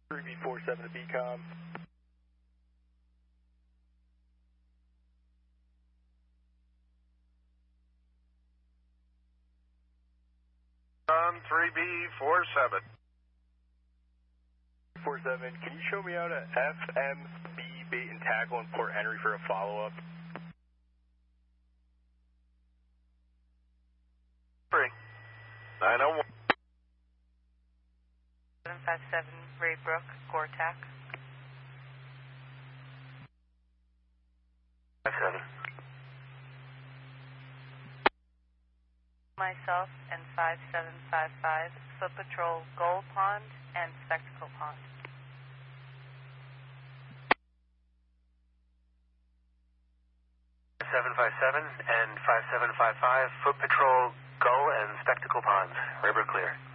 3B47 to BCOM. On 3B47. 47, can you show me out a FMB bait and tackle in Port Henry for a follow-up? 901. 757 Raybrook, Gortac. 57. Myself and 5755 Foot Patrol Gold Pond and Spectacle Pond. 757 and 5755 Foot Patrol Gull and Spectacle Ponds. Raybrook clear.